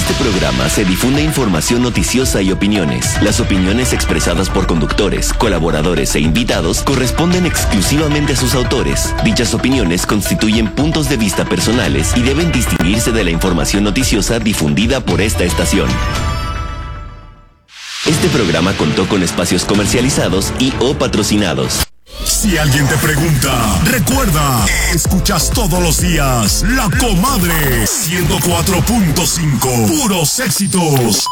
este programa se difunde información noticiosa y opiniones. Las opiniones expresadas por conductores, colaboradores e invitados corresponden exclusivamente a sus autores. Dichas opiniones constituyen puntos de vista personales y deben distinguirse de la información noticiosa difundida por esta estación. Este programa contó con espacios comercializados y o patrocinados. Si alguien te pregunta, recuerda, escuchas todos los días La Comadre 104.5, puros éxitos.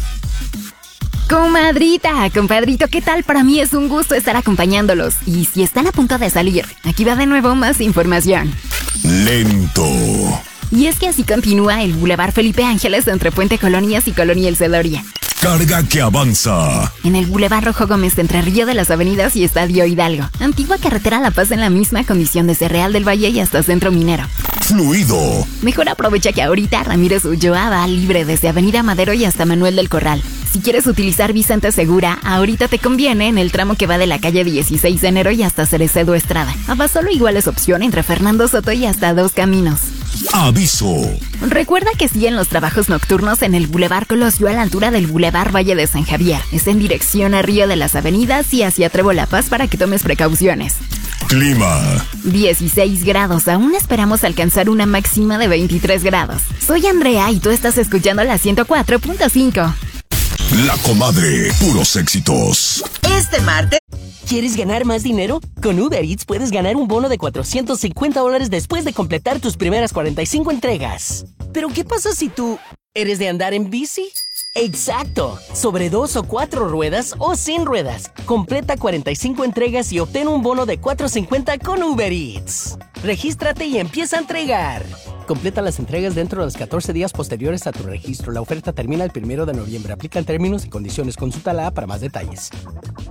Comadrita, compadrito, ¿qué tal? Para mí es un gusto estar acompañándolos. Y si están a punto de salir, aquí va de nuevo más información. Lento. Y es que así continúa el Boulevard Felipe Ángeles entre Puente Colonias y Colonia El Cedoria. Carga que avanza. En el Boulevard Rojo Gómez entre Río de las Avenidas y Estadio Hidalgo. Antigua Carretera La Paz en la misma condición desde Real del Valle y hasta Centro Minero. Fluido. Mejor aprovecha que ahorita Ramírez Ulloa va libre desde Avenida Madero y hasta Manuel del Corral. Si quieres utilizar Vicente Segura, ahorita te conviene en el tramo que va de la calle 16 de enero y hasta Cerecedo Estrada. Abasolo igual es opción entre Fernando Soto y hasta Dos Caminos. Aviso. Recuerda que siguen los trabajos nocturnos en el Boulevard Colosio a la altura del Boulevard Valle de San Javier. Es en dirección a Río de las Avenidas y hacia Trevo La Paz para que tomes precauciones. Clima. 16 grados, aún esperamos alcanzar una máxima de 23 grados. Soy Andrea y tú estás escuchando la 104.5. La Comadre, puros éxitos. Este martes, ¿quieres ganar más dinero? Con Uber Eats puedes ganar un bono de $450 después de completar tus primeras 45 entregas. ¿Pero qué pasa si tú eres de andar en bici? ¡Exacto! Sobre 2 o 4 ruedas o sin ruedas. Completa 45 entregas y obtén un bono de $450 con Uber Eats. Regístrate y empieza a entregar. Completa las entregas dentro de los 14 días posteriores a tu registro. La oferta termina el 1 de noviembre. Aplican términos y condiciones. Consulta la app para más detalles.